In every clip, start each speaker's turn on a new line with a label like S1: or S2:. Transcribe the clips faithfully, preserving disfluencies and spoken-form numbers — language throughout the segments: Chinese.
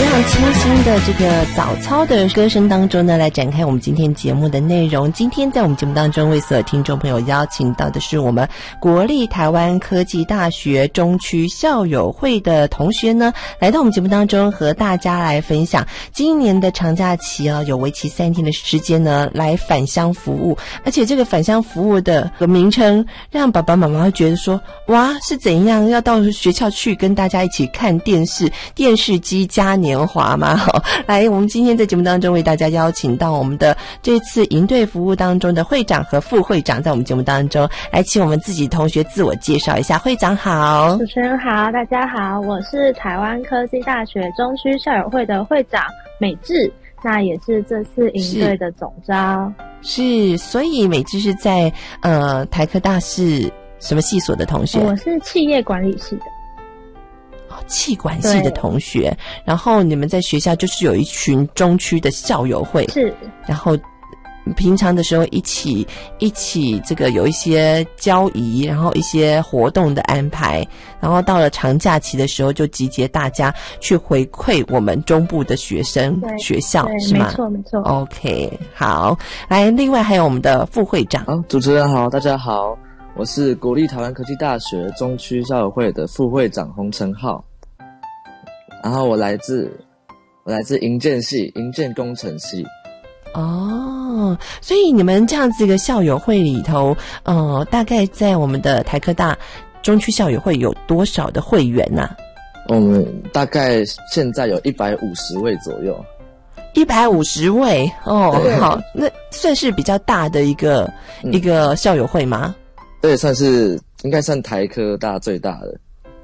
S1: 非常清新的这个早操的歌声当中呢，来展开我们今天节目的内容。今天在我们节目当中为所有听众朋友邀请到的是我们国立台湾科技大学中区校友会的同学呢，来到我们节目当中和大家来分享今年的长假期啊，有为期三天的时间呢来返乡服务。而且这个返乡服务的名称让爸爸妈妈会觉得说，哇，是怎样要到学校去跟大家一起看电视，电视机嘉年华吗？好，来，我们今天在节目当中为大家邀请到我们的这次营队服务当中的会长和副会长，在我们节目当中来请我们自己同学自我介绍一下。会长好。
S2: 主持人好，大家好，我是台湾科技大学中区校友会的会长美智，那也是这次营队的总召。
S1: 是，所以美智是在呃台科大是什么系所的同学？
S2: 我是企业管理系的。
S1: 企管系的同学，然后你们在学校就是有一群中区的校友会，
S2: 是，
S1: 然后平常的时候一起一起这个有一些交谊，然后一些活动的安排，然后到了长假期的时候就集结大家去回馈我们中部的学生学校，是吗？
S2: 没错没错。
S1: OK， 好，来，另外还有我们的副会长。
S3: 好，主持人好，大家好，我是国立台湾科技大学中区校友会的副会长洪承浩，然后我来自我来自营建系，营建工程系。
S1: 哦，所以你们这样子一个校友会里头，呃，大概在我们的台科大中区校友会有多少的会员呐、啊？
S3: 我们大概现在有一百五十位左右。
S1: 一百五十位哦，好，那算是比较大的一个、嗯、一个校友会吗？
S3: 对，算是应该算台科大最大的。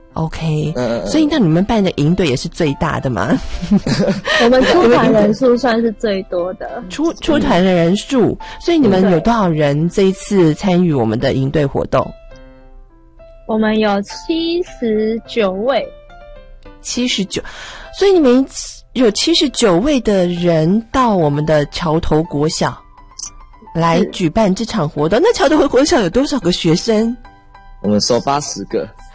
S1: OK，、嗯、所以那你们办的营队也是最大的吗？
S2: 我们出团人数算是最多的，
S1: 出出团的人数，所以你们有多少人这一次参与我们的营队活动？
S2: 我们有七十九位，
S1: 七十九，所以你们有七十九位的人到我们的桥头国小来举办这场活动。那桥头国小有多少个学生？
S3: 我们收八十个。